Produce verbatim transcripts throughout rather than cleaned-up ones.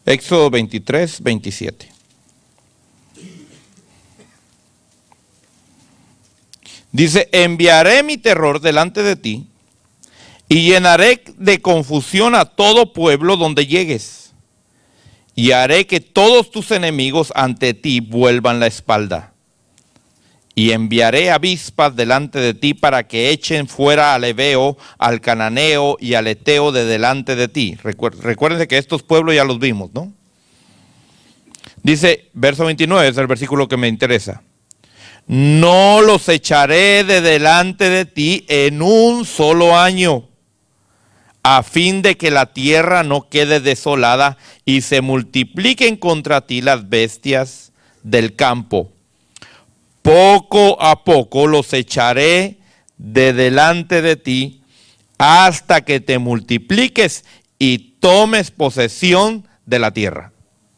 Éxodo veintitrés, veintisiete. Dice, enviaré mi terror delante de ti y llenaré de confusión a todo pueblo donde llegues. Y haré que todos tus enemigos ante ti vuelvan la espalda. Y enviaré avispas delante de ti para que echen fuera al heveo, al cananeo y al eteo de delante de ti. Recuerden que estos pueblos ya los vimos, ¿no? Dice, verso veintinueve, es el versículo que me interesa. No los echaré de delante de ti en un solo año, a fin de que la tierra no quede desolada y se multipliquen contra ti las bestias del campo. Poco a poco los echaré de delante de ti hasta que te multipliques y tomes posesión de la tierra.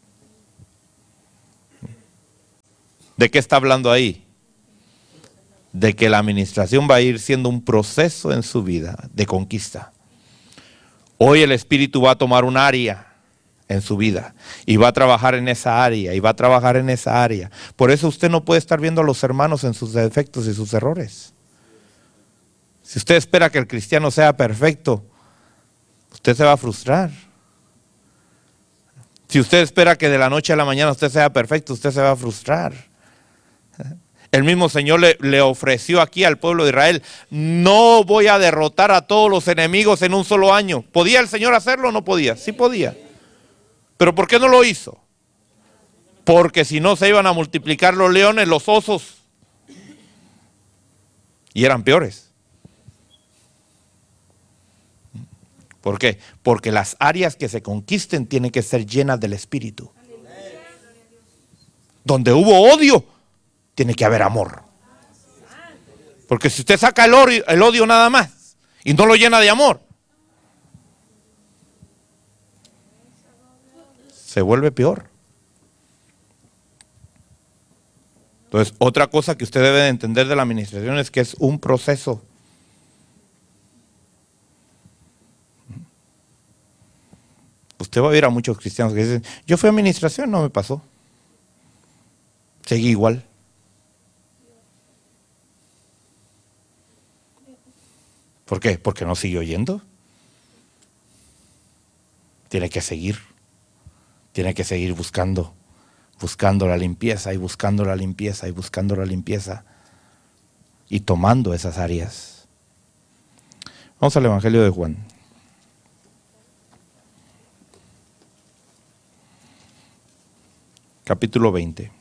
¿De qué está hablando ahí? De que la administración va a ir siendo un proceso en su vida de conquista. Hoy el Espíritu va a tomar un área en su vida y va a trabajar en esa área y va a trabajar en esa área. Por eso usted no puede estar viendo a los hermanos en sus defectos y sus errores. Si usted espera que el cristiano sea perfecto, usted se va a frustrar. Si usted espera que de la noche a la mañana usted sea perfecto, usted se va a frustrar. El mismo Señor le, le ofreció aquí al pueblo de Israel, no voy a derrotar a todos los enemigos en un solo año. ¿Podía el Señor hacerlo o no podía? Sí podía. ¿Pero por qué no lo hizo? Porque si no se iban a multiplicar los leones, los osos. Y eran peores. ¿Por qué? Porque las áreas que se conquisten tienen que ser llenas del Espíritu. Donde hubo odio, tiene que haber amor. Porque si usted saca el odio, el odio nada más y no lo llena de amor, se vuelve peor. Entonces, otra cosa que usted debe de entender de la administración es que es un proceso. Usted va a ver a muchos cristianos que dicen, yo fui a administración, no me pasó. Seguí igual. ¿Por qué? Porque no siguió yendo. Tiene que seguir. Tiene que seguir buscando. Buscando la limpieza y buscando la limpieza y buscando la limpieza. Y tomando esas áreas. Vamos al Evangelio de Juan. Capítulo veinte.